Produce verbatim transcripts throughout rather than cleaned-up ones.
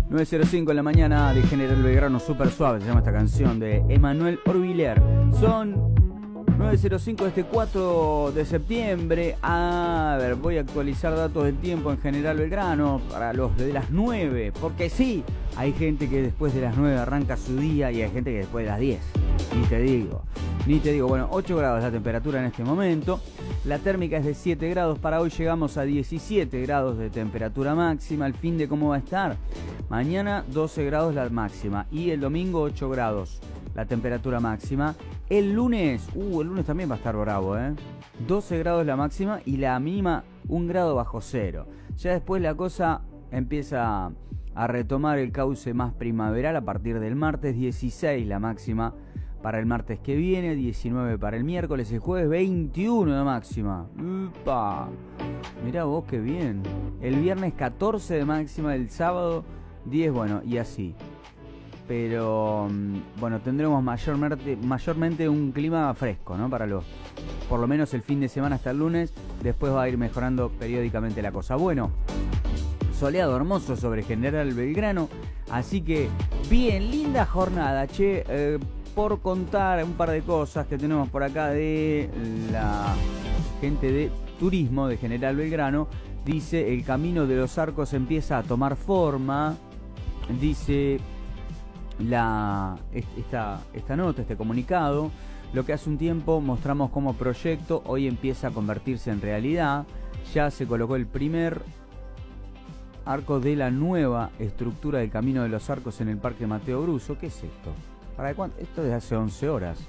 nueve cero cinco en la mañana de General Belgrano, súper suave, se llama esta canción de Emanuel Orviller. Son nueve cero cinco de este cuatro de septiembre. A ver, voy a actualizar datos del tiempo en General Belgrano para los de las nueve, porque sí, hay gente que después de las nueve arranca su día y hay gente que después de las diez. Ni te digo, ni te digo. Bueno, ocho grados la temperatura en este momento. La térmica es de siete grados. Para hoy llegamos a diecisiete grados de temperatura máxima. El fin de cómo va a estar. Mañana doce grados la máxima. Y el domingo ocho grados la temperatura máxima. El lunes, uh, el lunes también va a estar bravo, ¿eh? doce grados la máxima y la mínima un grado bajo cero. Ya después la cosa empieza a retomar el cauce más primaveral a partir del martes. dieciséis la máxima para el martes que viene, diecinueve para el miércoles, el jueves veintiuno de máxima. ¡Upa! Mirá vos qué bien. El viernes catorce de máxima, el sábado diez, bueno, y así. Pero, bueno, tendremos mayormente, mayormente un clima fresco, ¿no? Para los, por lo menos el fin de semana hasta el lunes. Después va a ir mejorando periódicamente la cosa. Bueno, soleado hermoso sobre General Belgrano. Así que, bien, linda jornada, che. Eh, por contar un par de cosas que tenemos por acá de la gente de turismo de General Belgrano. Dice, el camino de los arcos empieza a tomar forma. Dice la esta, esta nota, este comunicado. Lo que hace un tiempo mostramos como proyecto, hoy empieza a convertirse en realidad. Ya se colocó el primer arco de la nueva estructura del camino de los arcos en el Parque Mateo Bruso. ¿Qué es esto? ¿Para cuánto? Esto es de hace once horas.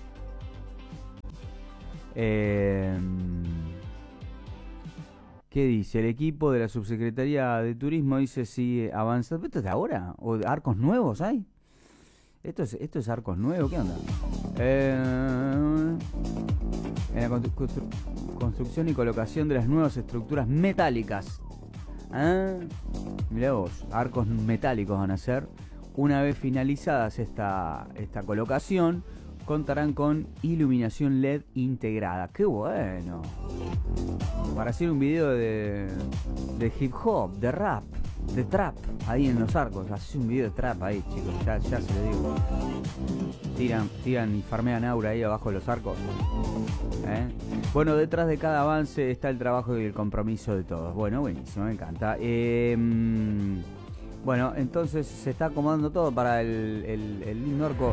Eh, ¿Qué dice? El equipo de la Subsecretaría de Turismo dice si avanza. ¿Esto es de ahora? ¿O arcos nuevos hay? ¿Esto es, esto es arcos nuevos? ¿Qué onda? Eh, en la constru construcción y colocación de las nuevas estructuras metálicas. ¿Ah? Mirá vos, arcos metálicos van a ser. Una vez finalizadas esta, esta colocación, contarán con iluminación L E D integrada. ¡Qué bueno! Para hacer un video de, de hip hop, de rap, de trap, ahí en los arcos. Haces un video de trap ahí, chicos, ya, ya se lo digo. Tiran, tiran y farmean aura ahí abajo de los arcos. ¿Eh? Bueno, detrás de cada avance está el trabajo y el compromiso de todos. Bueno, buenísimo, me encanta. Eh... Bueno, entonces se está acomodando todo para el, el, el lindo arco.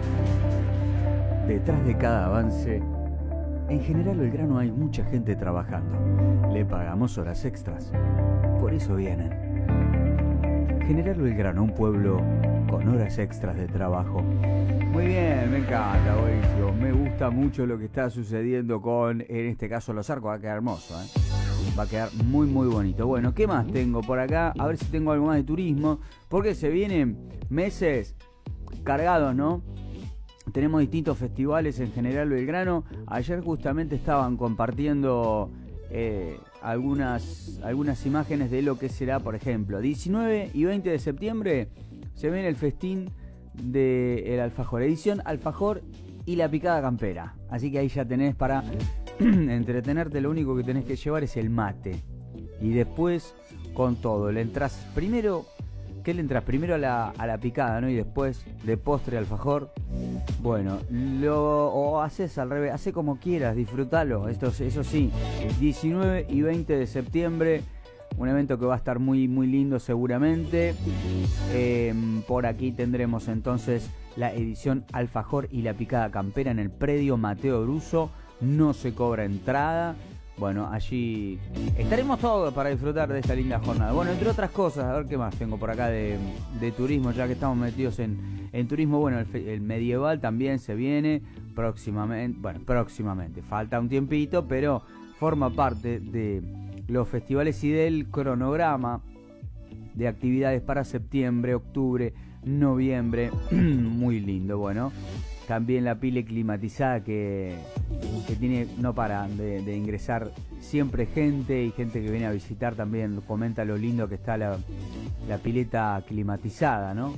Detrás de cada avance, en General Belgrano hay mucha gente trabajando. Le pagamos horas extras. Por eso vienen. General Belgrano, un pueblo con horas extras de trabajo. Muy bien, me encanta, buenísimo. Me gusta mucho lo que está sucediendo con, en este caso, los arcos. Va a quedar hermoso, ¿eh? Va a quedar muy muy bonito. Bueno, ¿qué más tengo por acá? A ver si tengo algo más de turismo. Porque se vienen meses cargados, ¿no? Tenemos distintos festivales en General Belgrano. Ayer justamente estaban compartiendo eh, algunas, algunas imágenes de lo que será, por ejemplo, diecinueve y veinte de septiembre se viene el festín del alfajor. Edición alfajor y la picada campera. Así que ahí ya tenés para entretenerte. Lo único que tenés que llevar es el mate. Y después con todo. Le entras primero... ¿Qué le entras? Primero a la, a la picada, ¿no? Y después de postre alfajor. Bueno, lo o haces al revés. Hace como quieras, disfrútalo. Esto, eso sí, diecinueve y veinte de septiembre. Un evento que va a estar muy, muy lindo seguramente. Eh, por aquí tendremos entonces la edición alfajor y la picada campera en el predio Mateo Bruso. No se cobra entrada. Bueno, allí estaremos todos para disfrutar de esta linda jornada. Bueno, entre otras cosas, a ver qué más tengo por acá de, de turismo, ya que estamos metidos en, en turismo. Bueno, el, el medieval también se viene próximamente. Bueno, próximamente, falta un tiempito, pero forma parte de los festivales y del cronograma de actividades para septiembre, octubre, noviembre. Muy lindo, bueno. También la pile climatizada que, que tiene, no paran de, de ingresar siempre gente y gente que viene a visitar también comenta lo lindo que está la, la pileta climatizada, ¿no?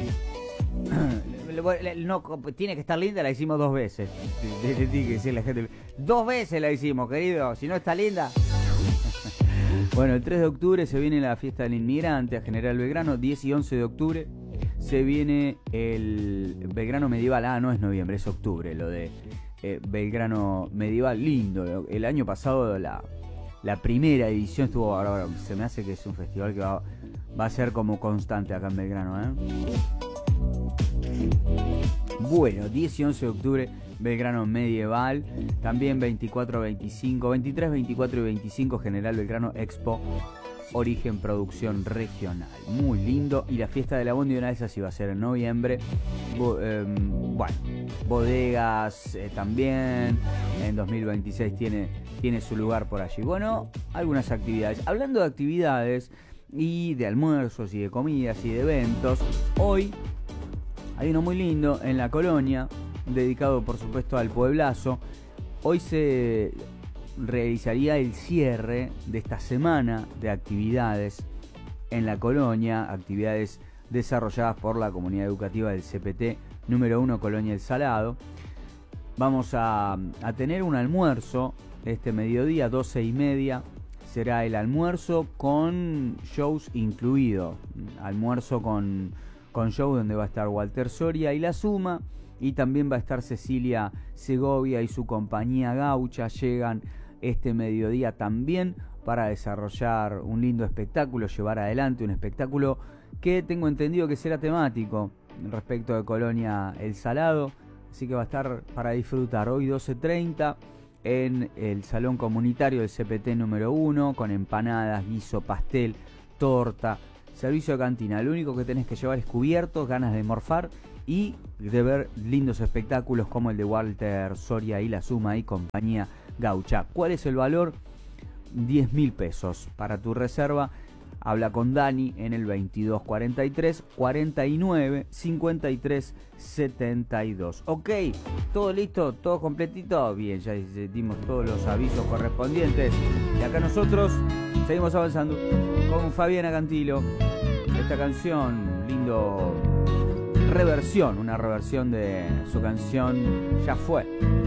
No, tiene que estar linda, la hicimos dos veces. Tiene que decir la gente, dos veces la hicimos, querido, si no está linda. Bueno, el tres de octubre se viene la fiesta del inmigrante a General Belgrano, diez y once de octubre. se viene el Belgrano Medieval. Ah, no es noviembre, es octubre, lo de eh, Belgrano Medieval. Lindo. El año pasado la, la primera edición estuvo bárbaro. Se me hace que es un festival que va, va a ser como constante acá en Belgrano, ¿eh? Bueno, diez y once de octubre, Belgrano Medieval. También veinticuatro, veinticinco, veintitrés, veinticuatro y veinticinco, General Belgrano Expo Origen Producción Regional. Muy lindo. Y la fiesta de la Bondi, una de esas iba a ser en noviembre. Bo eh, bueno, bodegas eh, también. En dos mil veintiséis tiene, tiene su lugar por allí. Bueno, algunas actividades. Hablando de actividades y de almuerzos y de comidas y de eventos, hoy hay uno muy lindo en la Colonia, dedicado por supuesto al pueblazo. Hoy se realizaría el cierre de esta semana de actividades en la Colonia, actividades desarrolladas por la comunidad educativa del C P T número uno Colonia El Salado. Vamos a, a tener un almuerzo este mediodía, doce y media. Será el almuerzo con shows incluido. Almuerzo con, con show donde va a estar Walter Soria y La Suma. Y también va a estar Cecilia Segovia y su compañía Gaucha. Llegan este mediodía también para desarrollar un lindo espectáculo, llevar adelante un espectáculo que tengo entendido que será temático respecto de Colonia El Salado. Así que va a estar para disfrutar hoy doce treinta en el salón comunitario del C P T número uno, con empanadas, guiso, pastel, torta, servicio de cantina. Lo único que tenés que llevar es cubiertos, ganas de morfar y de ver lindos espectáculos como el de Walter Soria y La Suma y compañía Gaucha. ¿Cuál es el valor? diez mil pesos. Para tu reserva, habla con Dani en el veintidós cuarenta y tres, cuarenta y nueve, cincuenta y tres, setenta y dos. Ok, todo listo, todo completito. Bien, ya dimos todos los avisos correspondientes. Y acá nosotros seguimos avanzando con Fabiana Cantilo. Esta canción, lindo reversión, una reversión de su canción Ya Fue.